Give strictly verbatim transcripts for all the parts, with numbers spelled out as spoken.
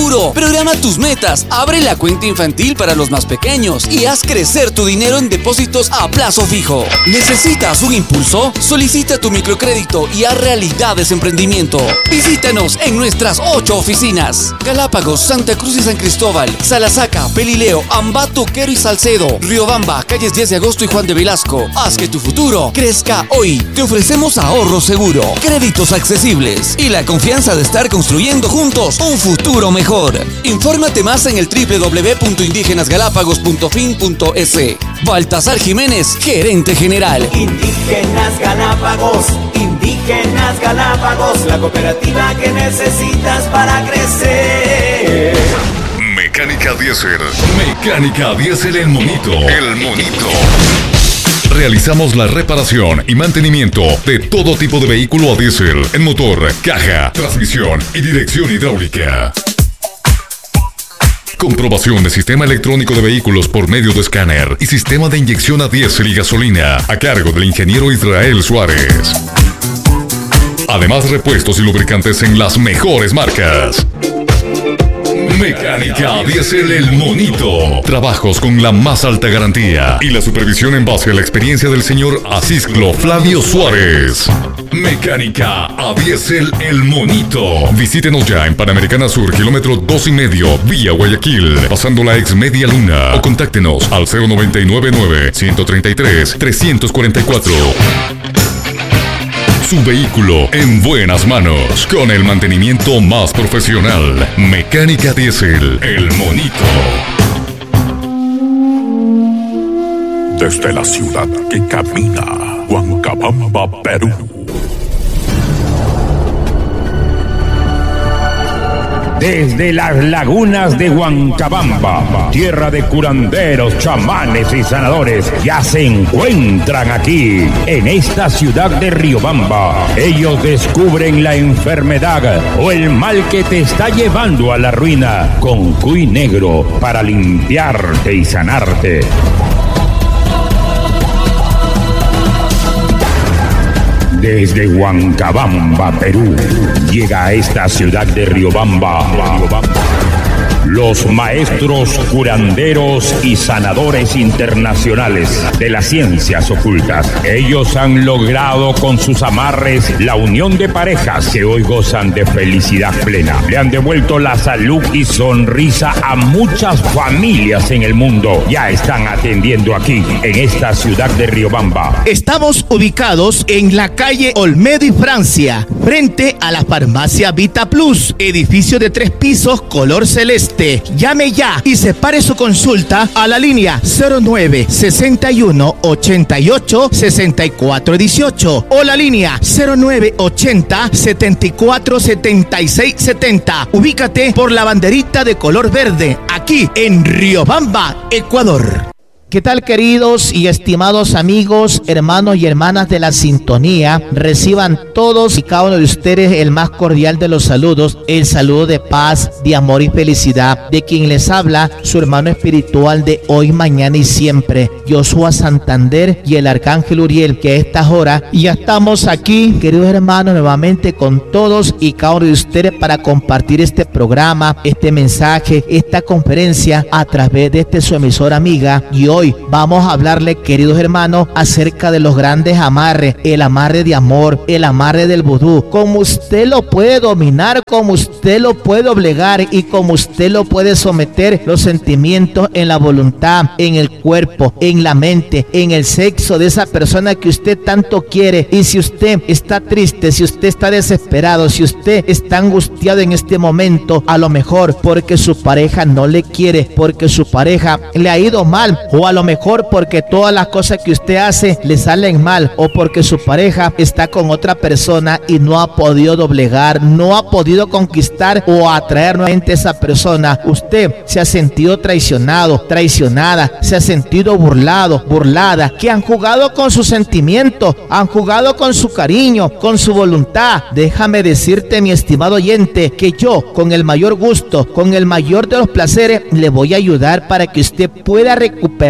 Seguro. Programa tus metas, abre la cuenta infantil para los más pequeños y haz crecer tu dinero en depósitos a plazo fijo. ¿Necesitas un impulso? Solicita tu microcrédito y haz realidad ese emprendimiento. Visítanos en nuestras ocho oficinas: Galápagos, Santa Cruz y San Cristóbal, Salasaca, Pelileo, Ambato, Quero y Salcedo, Riobamba, calles diez de agosto y Juan de Velasco. Haz que tu futuro crezca hoy. Te ofrecemos ahorro seguro, créditos accesibles y la confianza de estar construyendo juntos un futuro mejor. Infórmate más en el doble u doble u doble u punto indígenas galápagos punto fin punto es. Baltasar Jiménez, gerente general. Indígenas Galápagos, Indígenas Galápagos, la cooperativa que necesitas para crecer. Mecánica Diésel. Mecánica Diésel El Monito. El Monito. Realizamos la reparación y mantenimiento de todo tipo de vehículo a diésel en motor, caja, transmisión y dirección hidráulica. Comprobación de sistema electrónico de vehículos por medio de escáner y sistema de inyección a diésel y gasolina a cargo del ingeniero Israel Suárez. Además, repuestos y lubricantes en las mejores marcas. Mecánica Diésel El Monito. Trabajos con la más alta garantía y la supervisión en base a la experiencia del señor Asisclo Flavio Suárez. Mecánica a Diésel El Monito. Visítenos ya en Panamericana Sur, kilómetro dos y medio, vía Guayaquil, pasando la ex Media Luna, o contáctenos al cero noventa y nueve nueve, ciento treinta y tres, trescientos cuarenta y cuatro. Su vehículo en buenas manos, con el mantenimiento más profesional. Mecánica Diésel El Monito. Desde la ciudad que camina, Huancabamba, Perú. Desde las lagunas de Huancabamba, tierra de curanderos, chamanes y sanadores, ya se encuentran aquí, en esta ciudad de Riobamba. Ellos descubren la enfermedad o el mal que te está llevando a la ruina con cuy negro para limpiarte y sanarte. Desde Huancabamba, Perú, llega a esta ciudad de Riobamba los maestros curanderos y sanadores internacionales de las ciencias ocultas. Ellos han logrado con sus amarres la unión de parejas que hoy gozan de felicidad plena. Le han devuelto la salud y sonrisa a muchas familias en el mundo. Ya están atendiendo aquí, en esta ciudad de Riobamba. Estamos ubicados en la calle Olmedo y Francia, frente a la farmacia Vita Plus, edificio de tres pisos color celeste. Llame ya y separe su consulta a la línea cero nueve sesenta y uno ochenta y ocho sesenta y cuatro dieciocho o la línea cero nueve ochenta setenta y cuatro setenta y seis setenta. Ubícate por la banderita de color verde, aquí en Riobamba, Ecuador. ¿Qué tal, queridos y estimados amigos, hermanos y hermanas de la sintonía? Reciban todos y cada uno de ustedes el más cordial de los saludos, el saludo de paz, de amor y felicidad, de quien les habla, su hermano espiritual de hoy, mañana y siempre, Joshua Santander y el Arcángel Uriel, que a estas horas ya estamos aquí, queridos hermanos, nuevamente con todos y cada uno de ustedes para compartir este programa, este mensaje, esta conferencia a través de este su emisora amiga. Y hoy Hoy vamos a hablarle, queridos hermanos, acerca de los grandes amarres, el amarre de amor, el amarre del vudú, como usted lo puede dominar, como usted lo puede obligar y como usted lo puede someter los sentimientos en la voluntad, en el cuerpo, en la mente, en el sexo de esa persona que usted tanto quiere. Y si usted está triste, si usted está desesperado, si usted está angustiado en este momento, a lo mejor porque su pareja no le quiere, porque su pareja le ha ido mal, o a lo mejor porque todas las cosas que usted hace le salen mal, o porque su pareja está con otra persona y no ha podido doblegar, no ha podido conquistar o atraer nuevamente a esa persona. Usted se ha sentido traicionado, traicionada, se ha sentido burlado, burlada, que han jugado con sus sentimientos, han jugado con su cariño, con su voluntad. Déjame decirte, mi estimado oyente, que yo, con el mayor gusto, con el mayor de los placeres, le voy a ayudar para que usted pueda recuperar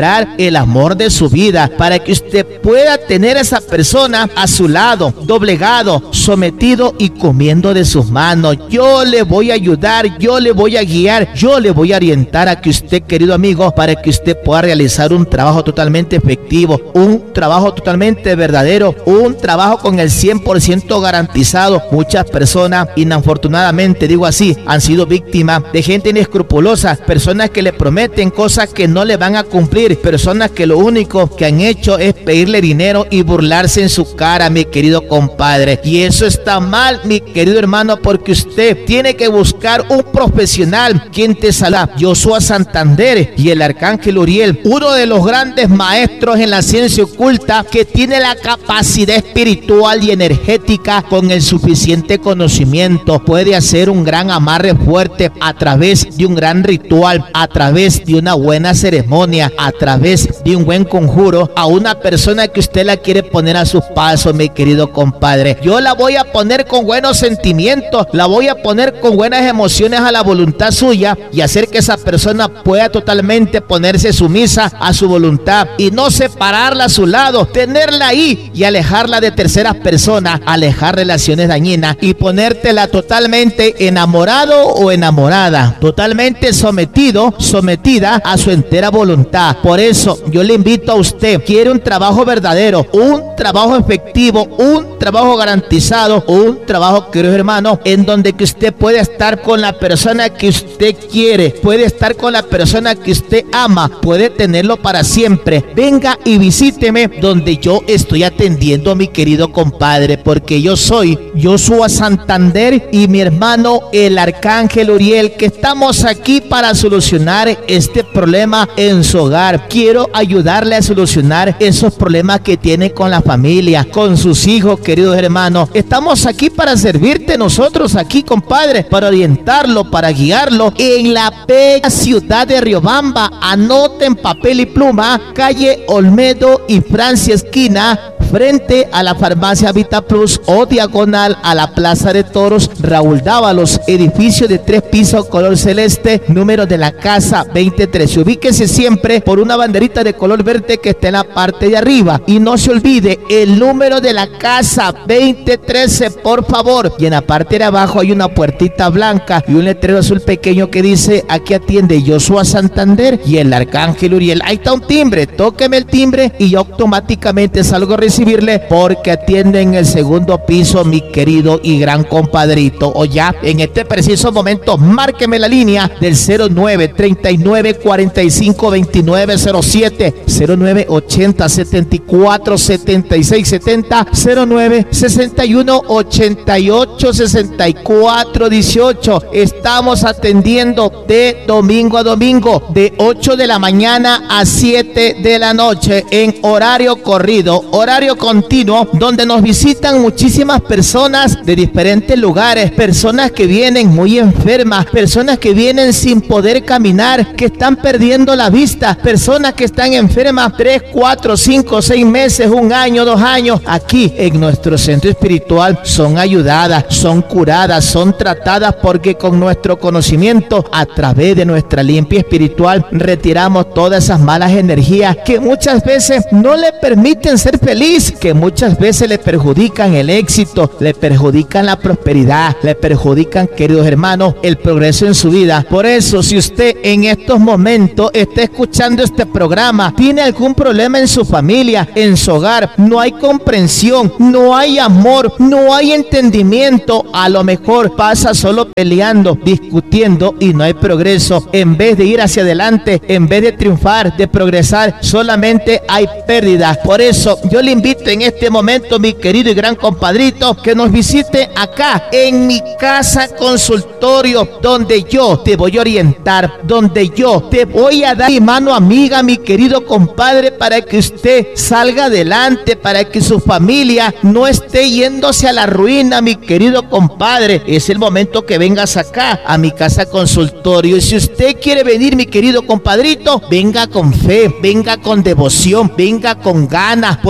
encontrar el amor de su vida, para que usted pueda tener a esa persona a su lado, doblegado, sometido y comiendo de sus manos. Yo le voy a ayudar, yo le voy a guiar, yo le voy a orientar a que usted, querido amigo, para que usted pueda realizar un trabajo totalmente efectivo, un trabajo totalmente verdadero, un trabajo con el cien por ciento garantizado. Muchas personas, inafortunadamente, digo así, han sido víctimas de gente inescrupulosa, personas que le prometen cosas que no le van a cumplir, personas que lo único que han hecho es pedirle dinero y burlarse en su cara, mi querido compadre. Y eso está mal, mi querido hermano, porque usted tiene que buscar un profesional quien te salga. Joshua Santander y el arcángel Uriel, uno de los grandes maestros en la ciencia oculta, que tiene la capacidad espiritual y energética con el suficiente conocimiento, puede hacer un gran amarre fuerte a través de un gran ritual, a través de una buena ceremonia, a través de un buen conjuro a una persona que usted la quiere poner a sus pasos, mi querido compadre. Yo la voy a poner con buenos sentimientos, la voy a poner con buenas emociones a la voluntad suya y hacer que esa persona pueda totalmente ponerse sumisa a su voluntad y no separarla a su lado, tenerla ahí y alejarla de terceras personas, alejar relaciones dañinas y ponértela totalmente enamorado o enamorada, totalmente sometido, sometida a su entera voluntad. Por eso yo le invito a usted, quiere un trabajo verdadero, un trabajo efectivo, un trabajo garantizado, un trabajo, queridos hermanos, en donde que usted puede estar con la persona que usted quiere, puede estar con la persona que usted ama, puede tenerlo para siempre. Venga y visíteme donde yo estoy atendiendo, mi querido compadre, porque yo soy Joshua Santander y mi hermano el arcángel Uriel, que estamos aquí para solucionar este problema en su hogar. Quiero ayudarle a solucionar esos problemas que tiene con la familia, con sus hijos, queridos hermanos. Estamos aquí para servirte nosotros aquí, compadre, para orientarlo, para guiarlo en la bella ciudad de Riobamba. Anoten papel y pluma, calle Olmedo y Francia esquina, frente a la farmacia Vita Plus o diagonal a la Plaza de Toros Raúl Dávalos, edificio de tres pisos color celeste, número de la casa veintitrés. Ubíquese siempre por una banderita de color verde que está en la parte de arriba y no se olvide el número de la casa veinte trece, por favor. Y en la parte de abajo hay una puertita blanca y un letrero azul pequeño que dice: aquí atiende Joshua Santander y el arcángel Uriel. Ahí está un timbre, tóqueme el timbre y yo automáticamente salgo a recibirle, porque atiende en el segundo piso, mi querido y gran compadrito. O ya en este preciso momento márqueme la línea del cero nueve treinta y nueve cuarenta y cinco veintinueve cero siete, cero nueve ochenta setenta y cuatro setenta y seis setenta, cero nueve sesenta y uno ochenta y ocho sesenta y cuatro dieciocho. Estamos atendiendo de domingo a domingo de ocho de la mañana a siete de la noche en horario corrido, horario continuo, donde nos visitan muchísimas personas de diferentes lugares, personas que vienen muy enfermas, personas que vienen sin poder caminar, que están perdiendo la vista, personas que están enfermas tres, cuatro, cinco, seis meses, un año, dos años. Aquí en nuestro centro espiritual son ayudadas, son curadas, son tratadas, porque con nuestro conocimiento, a través de nuestra limpia espiritual, retiramos todas esas malas energías que muchas veces no le permiten ser feliz, que muchas veces le perjudican el éxito, le perjudican la prosperidad, le perjudican, queridos hermanos, el progreso en su vida. Por eso, si usted en estos momentos está escuchando este programa, tiene algún problema en su familia, en su hogar, no hay comprensión, no hay amor, no hay entendimiento, a lo mejor pasa solo peleando, discutiendo y no hay progreso. En vez de ir hacia adelante, en vez de triunfar, de progresar, solamente hay pérdidas. Por eso yo le invito en este momento, mi querido y gran compadrito, que nos visite acá en mi casa consultorio, donde yo te voy a orientar, donde yo te voy a dar mi mano amiga, mi querido compadre, para que usted salga adelante, para que su familia no esté yéndose a la ruina, mi querido compadre. Es el momento que vengas acá a mi casa consultorio, y si usted quiere venir, mi querido compadrito, venga con fe, venga con devoción, venga con ganas, porque yo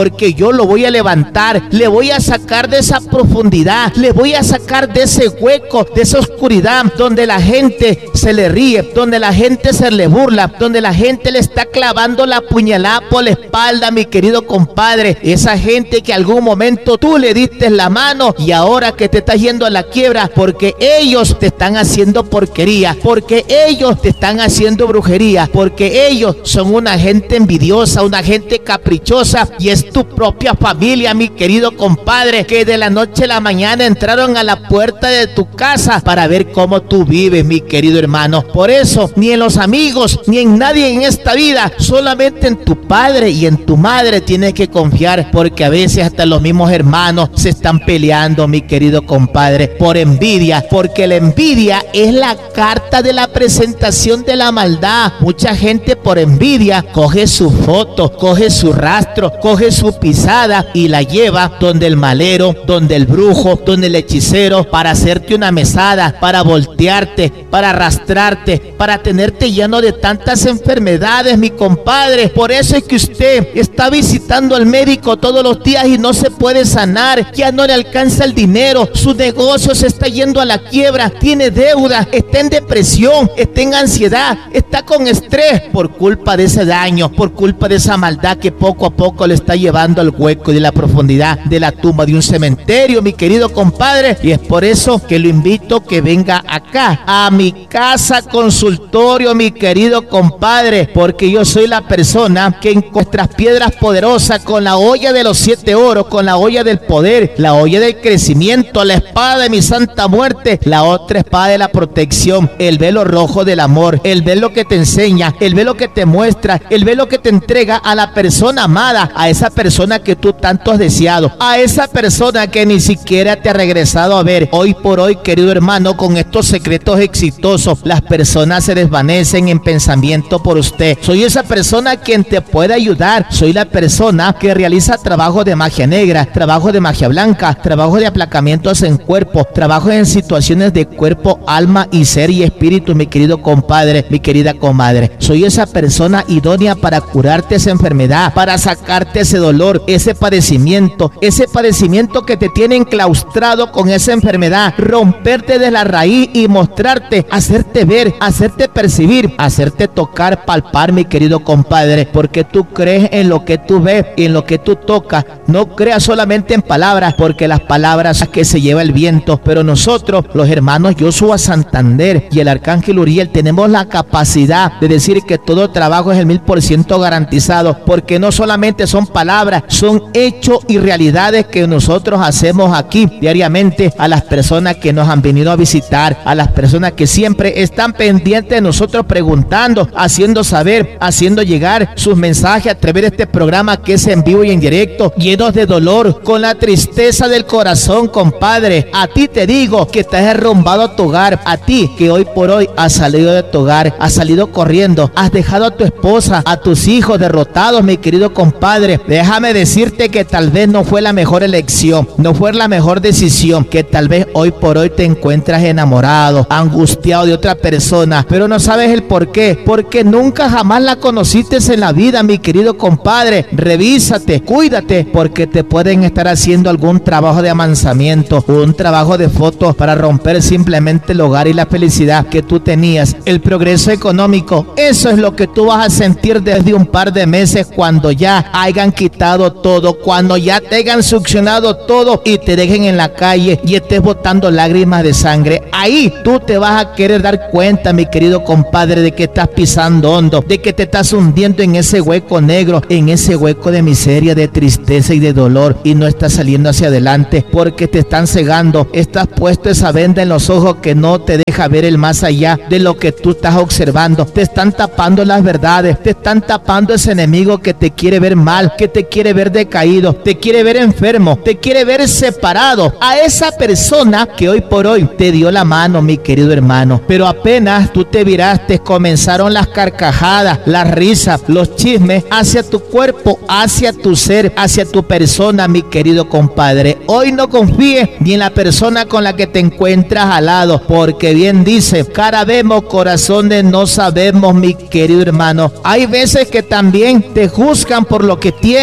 yo lo voy a levantar, le voy a sacar de esa profundidad, le voy a sacar de ese hueco, de esa oscuridad donde la gente se le ríe, donde la gente se le burla, donde la gente le está clavando la puñalada por la espalda, mi querido compadre. Esa gente que algún momento tú le diste la mano y ahora que te estás yendo a la quiebra porque ellos te están haciendo porquería, porque ellos te están haciendo brujería, porque ellos son una gente envidiosa, una gente caprichosa, y es tu propia familia, mi querido compadre, que de la noche a la mañana entraron a la puerta de tu casa para ver cómo tú vives, mi querido hermano. Por eso, ni en los amigos, ni en nadie en esta vida, solamente en tu padre y en tu madre tienes que confiar, porque a veces hasta los mismos hermanos se están peleando, mi querido compadre, por envidia, porque la envidia es la carta de la presentación de la maldad. Mucha gente por envidia coge su foto, coge su rastro, coge su pisada y la lleva donde el malero, donde el brujo, donde el hechicero, para hacerte una mesada, para voltearte, para arrastrarte, para tenerte lleno de tantas enfermedades, mi compadre. Por eso es que usted está visitando al médico todos los días y no se puede sanar, ya no le alcanza el dinero, su negocio se está yendo a la quiebra, tiene deuda, está en depresión, está en ansiedad, está con estrés por culpa de ese daño, por culpa de esa maldad que poco a poco le está llevando al hueco y de la profundidad de la tumba de un cementerio, mi querido compadre. Y es por eso que lo invito que venga acá a mi casa consultorio, mi querido compadre, porque yo soy la persona que en nuestras piedras poderosas, con la olla de los siete oros, con la olla del poder, la olla del crecimiento, la espada de mi santa muerte, la otra espada de la protección, el velo rojo del amor, el velo que te enseña, el velo que te muestra, el velo que te entrega a la persona amada, a esa persona que tú tanto has deseado, a esa persona que ni siquiera te ha regresado a ver. Hoy por hoy, querido hermano, con estos secretos exitosos, las personas se desvanecen en pensamiento por usted. Soy esa persona quien te puede ayudar. Soy la persona que realiza trabajo de magia negra, trabajo de magia blanca, trabajo de aplacamientos en cuerpo, trabajo en situaciones de cuerpo, alma y ser y espíritu, mi querido compadre, mi querida comadre. Soy esa persona idónea para curarte esa enfermedad, para sacarte ese dolor, ese padecimiento, ese padecimiento que te tiene enclaustrado con esa enfermedad, romperte de la raíz y mostrarte, hacerte ver, hacerte percibir, hacerte tocar, palpar, mi querido compadre, porque tú crees en lo que tú ves y en lo que tú tocas. No creas solamente en palabras, porque las palabras que se lleva el viento, pero nosotros, los hermanos Joshua Santander y el arcángel Uriel, tenemos la capacidad de decir que todo trabajo es el mil por ciento garantizado, porque no solamente son palabras, son hechos y realidades que nosotros hacemos aquí diariamente a las personas que nos han venido a visitar, a las personas que siempre están pendientes de nosotros, preguntando, haciendo saber, haciendo llegar sus mensajes a través de este programa que es en vivo y en directo, llenos de dolor, con la tristeza del corazón, compadre. A ti te digo que te has derrumbado a tu hogar, a ti que hoy por hoy has salido de tu hogar, has salido corriendo, has dejado a tu esposa, a tus hijos derrotados, mi querido compadre. Déjame decirte que tal vez no fue la mejor elección, no fue la mejor decisión, que tal vez hoy por hoy te encuentras enamorado, angustiado de otra persona, pero no sabes el por qué, porque nunca jamás la conociste en la vida, mi querido compadre. Revísate, cuídate, porque te pueden estar haciendo algún trabajo de amansamiento, un trabajo de fotos para romper simplemente el hogar y la felicidad que tú tenías, el progreso económico. Eso es lo que tú vas a sentir desde un par de meses, cuando ya hayan quitado todo, cuando ya te hayan succionado todo y te dejen en la calle y estés botando lágrimas de sangre. Ahí tú te vas a querer dar cuenta, mi querido compadre, de que estás pisando hondo, de que te estás hundiendo en ese hueco negro, en ese hueco de miseria, de tristeza y de dolor, y no estás saliendo hacia adelante porque te están cegando. Estás puesto esa venda en los ojos que no te deja ver el más allá de lo que tú estás observando. Te están tapando las verdades, te están tapando ese enemigo que te quiere ver mal, que te quiere ver decaído, te quiere ver enfermo, te quiere ver separado. A esa persona que hoy por hoy te dio la mano, mi querido hermano, pero apenas tú te viraste, comenzaron las carcajadas, las risas, los chismes hacia tu cuerpo, hacia tu ser, hacia tu persona, mi querido compadre. Hoy no confíes ni en la persona con la que te encuentras al lado, porque bien dice, cara vemos, corazones no sabemos, mi querido hermano. Hay veces que también te juzgan por lo que tienes,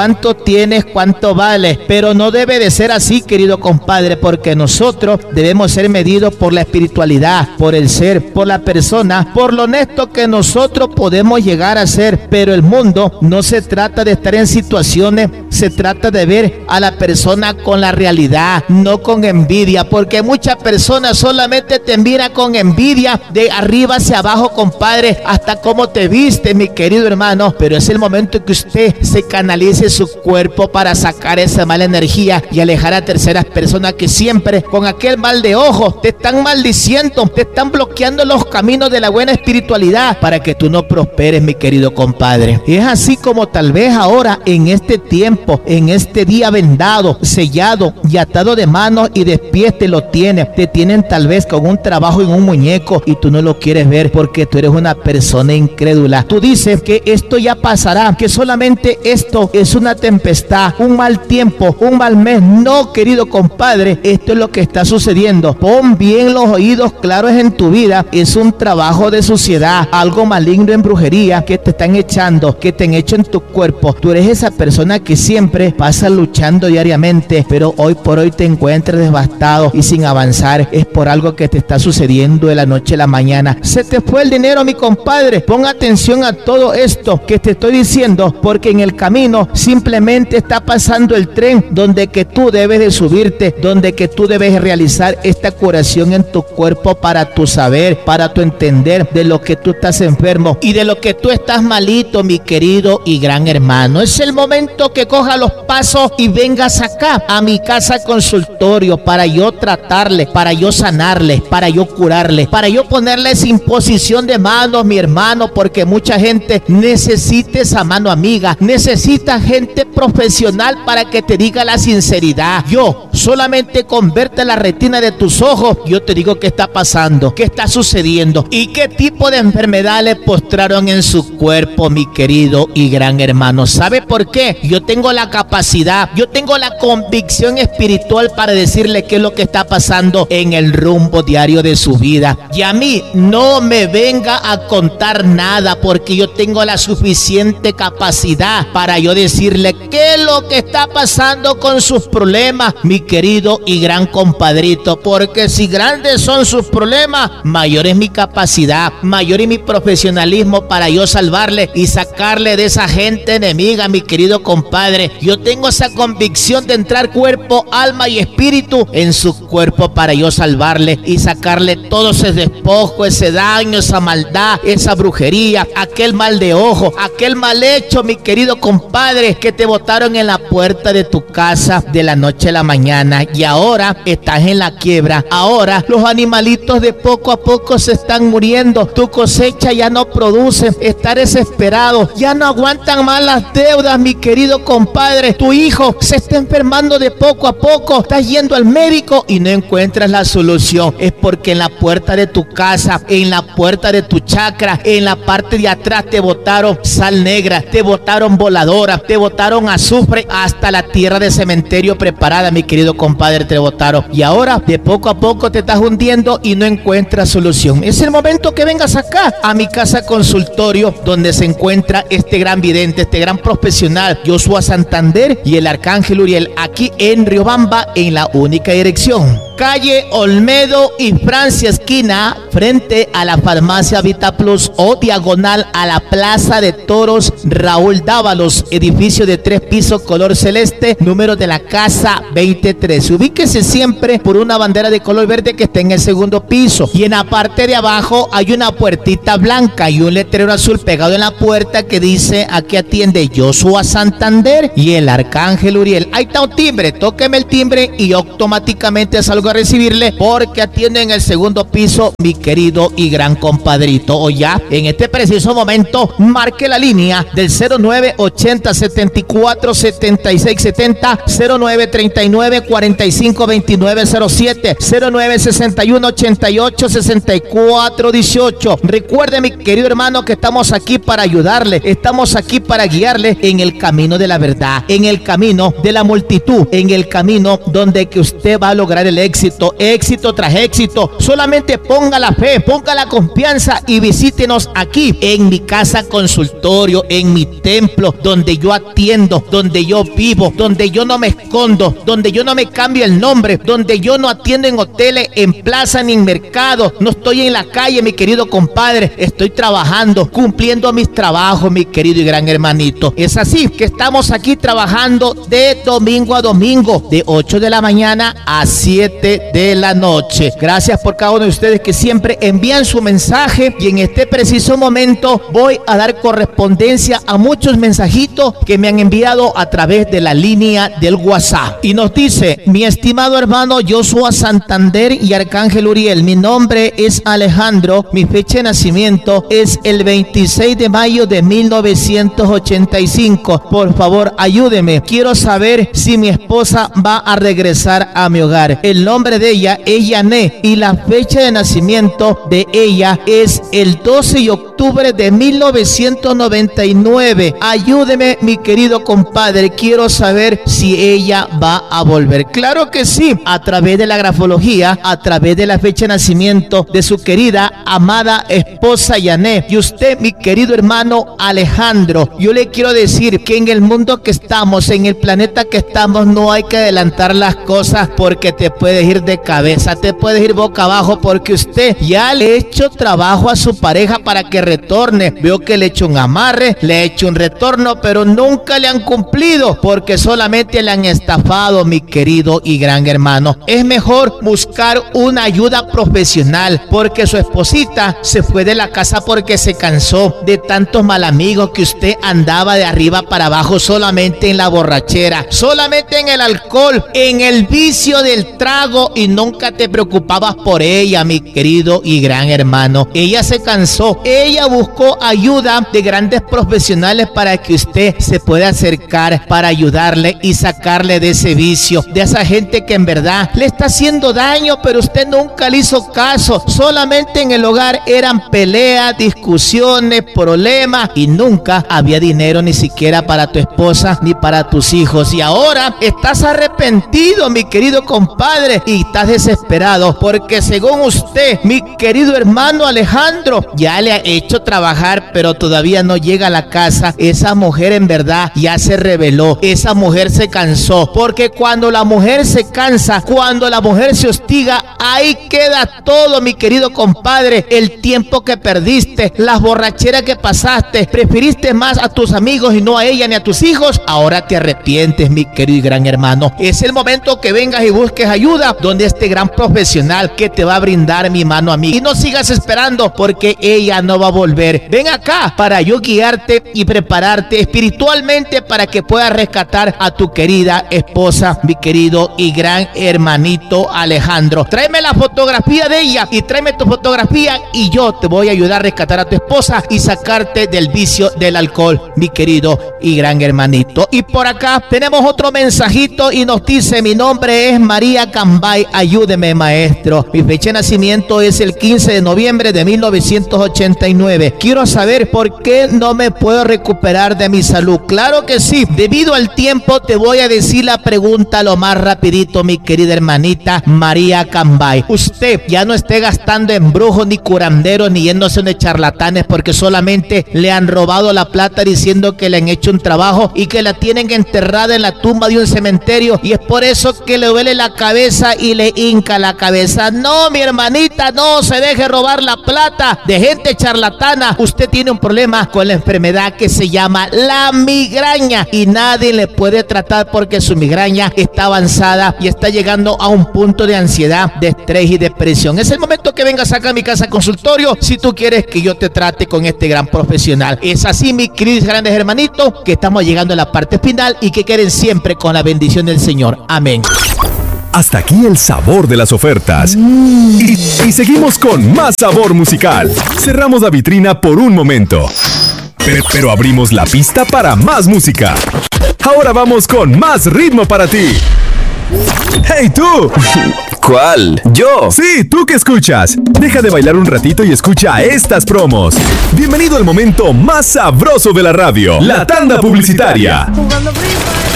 cuánto tienes, cuánto vales, pero no debe de ser así, querido compadre, porque nosotros debemos ser medidos por la espiritualidad, por el ser, por la persona, por lo honesto que nosotros podemos llegar a ser. Pero el mundo no se trata de estar en situaciones, se trata de ver a la persona con la realidad, no con envidia, porque muchas personas solamente te miran con envidia de arriba hacia abajo, compadre, hasta cómo te viste, mi querido hermano. Pero es el momento en que usted se canalice su cuerpo para sacar esa mala energía y alejar a terceras personas que siempre con aquel mal de ojo te están maldiciendo, te están bloqueando los caminos de la buena espiritualidad para que tú no prosperes, mi querido compadre. Y es así como tal vez ahora en este tiempo, en este día vendado, sellado y atado de manos y de pies te lo tienen. Te tienen tal vez con un trabajo en un muñeco y tú no lo quieres ver porque tú eres una persona incrédula. Tú dices que esto ya pasará, que solamente esto es una tempestad, un mal tiempo, un mal mes. No, querido compadre, esto es lo que está sucediendo. Pon bien los oídos claros en tu vida. Es un trabajo de suciedad, algo maligno en brujería que te están echando, que te han hecho en tu cuerpo. Tú eres esa persona que siempre pasa luchando diariamente, pero hoy por hoy te encuentras devastado y sin avanzar. Es por algo que te está sucediendo de la noche a la mañana. Se te fue el dinero, mi compadre. Pon atención a todo esto que te estoy diciendo, porque en el camino simplemente está pasando el tren donde que tú debes de subirte, donde que tú debes realizar esta curación en tu cuerpo para tu saber, para tu entender de lo que tú estás enfermo y de lo que tú estás malito, mi querido y gran hermano. Es el momento que coja los pasos y vengas acá a mi casa consultorio para yo tratarle, para yo sanarle, para yo curarle, para yo ponerles imposición de manos, mi hermano, porque mucha gente necesita esa mano amiga, necesita gente profesional para que te diga la sinceridad. Yo solamente con verte la retina de tus ojos, yo te digo qué está pasando, qué está sucediendo y qué tipo de enfermedad le postraron en su cuerpo, mi querido y gran hermano. ¿Sabe por qué? Yo tengo la capacidad, yo tengo la convicción espiritual para decirle qué es lo que está pasando en el rumbo diario de su vida. Y a mí no me venga a contar nada, porque yo tengo la suficiente capacidad para yo decirle qué es lo que está pasando con sus problemas, mi querido y gran compadrito, porque si grandes son sus problemas, mayor es mi capacidad, mayor es mi profesionalismo para yo salvarle y sacarle de esa gente enemiga, mi querido compadre. Yo tengo esa convicción de entrar cuerpo, alma y espíritu en su cuerpo para yo salvarle y sacarle todo ese despojo, ese daño, esa maldad, esa brujería, aquel mal de ojo, aquel mal hecho, mi querido compadre, que te botaron en la puerta de tu casa de la noche a la mañana y ahora estás en la quiebra. Ahora los animalitos de poco a poco se están muriendo, tu cosecha ya no produce, estás desesperado, ya no aguantan más las deudas, mi querido compadre. Tu hijo se está enfermando de poco a poco, estás yendo al médico y no encuentras la solución. Es porque en la puerta de tu casa, en la puerta de tu chacra, en la parte de atrás te botaron sal negra, te botaron voladora, te botaron azufre, hasta la tierra de cementerio preparada, mi querido compadre, te botaron. Y ahora de poco a poco te estás hundiendo y no encuentras solución. Es el momento que vengas acá a mi casa consultorio, donde se encuentra este gran vidente, este gran profesional, Joshua Santander y el arcángel Uriel, aquí en Riobamba, en la única dirección. Calle Olmedo y Francia, esquina, frente a la farmacia Vita Plus o diagonal a la Plaza de Toros Raúl Dávalos, edificio de tres pisos color celeste, número de la casa veintitrés. Ubíquese siempre por una bandera de color verde que está en el segundo piso y en la parte de abajo hay una puertita blanca y un letrero azul pegado en la puerta que dice: aquí atiende Joshua Santander y el arcángel Uriel. Ahí está un timbre, tóqueme el timbre y automáticamente salgo a recibirle, porque atiende en el segundo piso, mi querido y gran compadrito. O ya en este preciso momento marque la línea del cero nueve ochenta setenta y cuatro setenta y seis setenta, cero nueve treinta y nueve cuarenta y cinco veintinueve cero siete, cero nueve sesenta y uno ochenta y ocho sesenta y cuatro dieciocho. Recuerde, mi querido hermano, que estamos aquí para ayudarle, estamos aquí para guiarle en el camino de la verdad, en el camino de la multitud, en el camino donde que usted va a lograr el éxito, éxito tras éxito. Solamente ponga la fe, ponga la confianza y visítenos aquí en mi casa consultorio, en mi templo, donde yo atiendo atiendo, donde yo vivo, donde yo no me escondo, donde yo no me cambio el nombre, donde yo no atiendo en hoteles, en plaza ni en mercado, no estoy en la calle, mi querido compadre, estoy trabajando, cumpliendo mis trabajos, mi querido y gran hermanito. Es así que estamos aquí trabajando de domingo a domingo, de ocho de la mañana a siete de la noche. Gracias por cada uno de ustedes que siempre envían su mensaje, y en este preciso momento voy a dar correspondencia a muchos mensajitos que me han enviado a través de la línea del WhatsApp. Y nos dice: mi estimado hermano Joshua Santander y Arcángel Uriel, mi nombre es Alejandro, mi fecha de nacimiento es el veintiséis de mayo de mil novecientos ochenta y cinco. Por favor, ayúdeme. Quiero saber si mi esposa va a regresar a mi hogar. El nombre de ella es Yané y la fecha de nacimiento de ella es el doce de octubre de mil novecientos noventa y nueve. Ayúdeme, mi querido compadre. Quiero saber si ella va a volver. Claro que sí, a través de la grafología, a través de la fecha de nacimiento de su querida, amada esposa Yané. Y usted, mi querido hermano Alejandro, yo le quiero decir que en el mundo que estamos, en el planeta que estamos, no hay que adelantar las cosas, porque te puedes ir de cabeza, te puedes ir boca abajo, porque usted ya le ha hecho trabajo a su pareja para que retorne. Veo que le ha hecho un amarre, le ha hecho un retorno, pero nunca le han cumplido, porque solamente le han estafado, mi querido y gran hermano. Es mejor buscar una ayuda profesional, porque su esposita se fue de la casa porque se cansó de tantos mal amigos que usted andaba de arriba para abajo, solamente en la borrachera, solamente en el alcohol, en el vicio del trago, y nunca te preocupabas por ella, mi querido y gran hermano. Ella se cansó, ella buscó ayuda de grandes profesionales para que usted se pueda acercar para ayudarle y sacarle de ese vicio, de esa gente que en verdad le está haciendo daño, pero usted nunca le hizo caso. Solamente en el hogar eran peleas, discusiones, problemas, y nunca había dinero ni siquiera para tu esposa ni para tus hijos. Y ahora estás arrepentido, mi querido compadre, y estás desesperado porque, según usted, mi querido hermano Alejandro, ya le ha hecho trabajar, pero todavía no llega a la casa. Esa mujer en verdad ya se rebeló, esa mujer se cansó, porque cuando la mujer se cansa, cuando la mujer se hostiga, ahí queda todo, mi querido compadre. El tiempo que perdiste, las borracheras que pasaste, preferiste más a tus amigos y no a ella ni a tus hijos. Ahora te arrepientes, mi querido y gran hermano. Es el momento que vengas y busques ayuda donde este gran profesional que te va a brindar mi mano a mí. Y no sigas esperando, porque ella no va a volver. Ven acá para yo guiarte y prepararte espiritualmente para que puedas rescatar a tu querida esposa, mi querido y gran hermanito Alejandro. Tráeme la fotografía de ella y tráeme tu fotografía, y yo te voy a ayudar a rescatar a tu esposa y sacarte del vicio del alcohol, mi querido y gran hermanito. Y por acá tenemos otro mensajito y nos dice: mi nombre es María Cambay, ayúdeme, maestro. Mi fecha de nacimiento es el quince de noviembre de mil novecientos ochenta y nueve. Quiero saber por qué no me puedo recuperar de mi salud. Claro que sí, debido al tiempo te voy a decir la pregunta lo más rapidito, mi querida hermanita María Cambay. Usted ya no esté gastando en brujos ni curanderos ni yéndose de charlatanes, porque solamente le han robado la plata diciendo que le han hecho un trabajo y que la tienen enterrada en la tumba de un cementerio, y es por eso que le duele la cabeza y le hinca la cabeza. No, mi hermanita, no se deje robar la plata de gente charlatana. Usted tiene un problema con la enfermedad que se llama la migraña, y nadie le puede tratar porque su migraña está avanzada y está llegando a un punto de ansiedad, de estrés y depresión. Es el momento que vengas acá a mi casa consultorio si tú quieres que yo te trate con este gran profesional. Es así, mis queridos grandes hermanitos, que estamos llegando a la parte final y que queden siempre con la bendición del Señor. Amén. Hasta aquí el sabor de las ofertas. Y, y seguimos con más sabor musical. Cerramos la vitrina por un momento, pero, pero abrimos la pista para más música. Ahora vamos con más ritmo para ti. ¡Hey tú! ¿Cuál? ¿Yo? Sí, tú que escuchas. Deja de bailar un ratito y escucha estas promos. Bienvenido al momento más sabroso de la radio, la tanda publicitaria. Jugando Free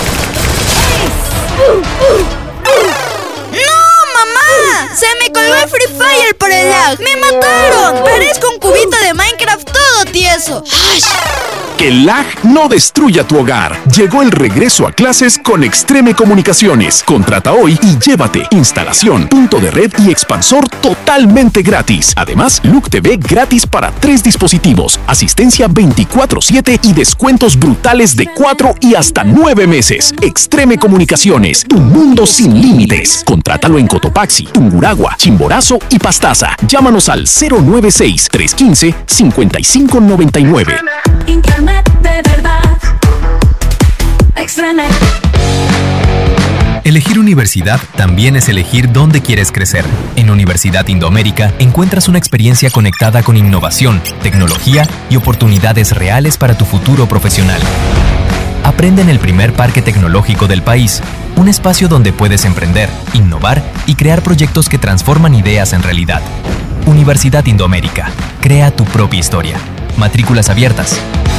Fire. ¡No, mamá! Se me colgó el Free Fire por el lag. ¡Me mataron! Parezco un cubito de Minecraft todo tieso. ¡Ay! ¿Qué Que el lag no destruya tu hogar. Llegó el regreso a clases con Extreme Comunicaciones. Contrata hoy y llévate instalación, punto de red y expansor totalmente gratis. Además, Look T V gratis para tres dispositivos, asistencia veinticuatro siete y descuentos brutales de cuatro y hasta nueve meses. Extreme Comunicaciones, tu mundo sin límites. Contrátalo en Cotopaxi, Tunguragua, Chimborazo y Pastaza. Llámanos al cero nueve seis, tres uno cinco, cinco cinco nueve nueve. Internet de verdad. Extranet. Elegir universidad también es elegir dónde quieres crecer. En Universidad Indoamérica encuentras una experiencia conectada con innovación, tecnología y oportunidades reales para tu futuro profesional. Aprende en el primer parque tecnológico del país, un espacio donde puedes emprender, innovar y crear proyectos que transforman ideas en realidad. Universidad Indoamérica. Crea tu propia historia. Matrículas abiertas.